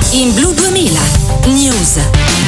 in Blu 2000 News.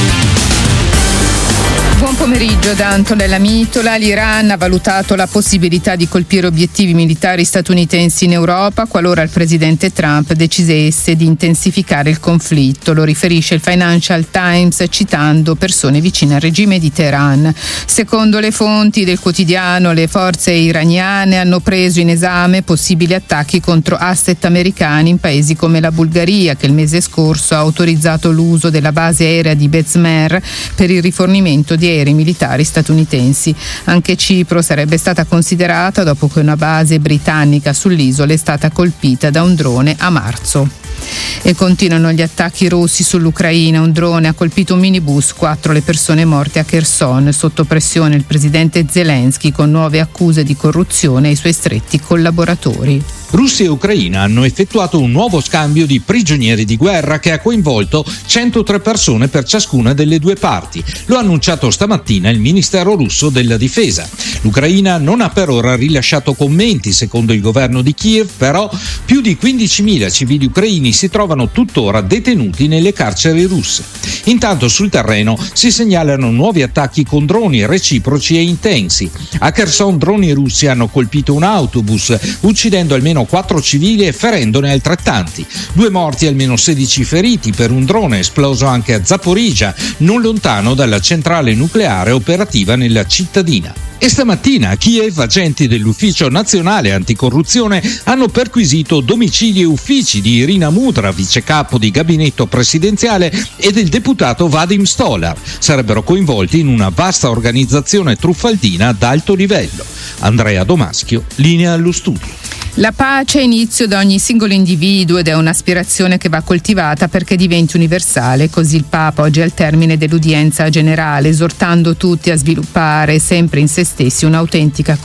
Buon pomeriggio da Antonella Mitola. L'Iran ha valutato la possibilità di colpire obiettivi militari statunitensi in Europa qualora il presidente Trump decidesse di intensificare il conflitto. Lo riferisce il Financial Times citando persone vicine al regime di Teheran. Secondo le fonti del quotidiano, le forze iraniane hanno preso in esame possibili attacchi contro asset americani in paesi come la Bulgaria, che il mese scorso ha autorizzato l'uso della base aerea di Bezmer per il rifornimento di aerei militari statunitensi. Anche Cipro sarebbe stata considerata dopo che una base britannica sull'isola è stata colpita da un drone a marzo. E continuano gli attacchi russi sull'Ucraina. Un drone ha colpito un minibus, 4 le persone morte a Kherson. Sotto pressione il presidente Zelensky con nuove accuse di corruzione ai suoi stretti collaboratori. Russia e Ucraina hanno effettuato un nuovo scambio di prigionieri di guerra che ha coinvolto 103 persone per ciascuna delle due parti. Lo ha annunciato stamattina il Ministero russo della Difesa. L'Ucraina non ha per ora rilasciato commenti. Secondo il governo di Kiev, però, più di 15.000 civili ucraini si trovano tuttora detenuti nelle carceri russe. Intanto sul terreno si segnalano nuovi attacchi con droni reciproci e intensi. A Kherson droni russi hanno colpito un autobus, uccidendo almeno 4 civili e ferendone altrettanti. 2 morti e almeno 16 feriti per un drone esploso anche a Zaporizhzhia, non lontano dalla centrale nucleare operativa nella cittadina. E stamattina a Kiev agenti dell'Ufficio Nazionale Anticorruzione hanno perquisito domicili e uffici di Irina Mudra, vicecapo di gabinetto presidenziale, e del deputato Vadim Stolar. Sarebbero coinvolti in una vasta organizzazione truffaldina ad alto livello. Andrea Domaschio, linea allo studio. La pace è inizio da ogni singolo individuo ed è un'aspirazione che va coltivata perché diventi universale. Così il Papa oggi al termine dell'udienza generale, esortando tutti a sviluppare sempre in se stessi un'autentica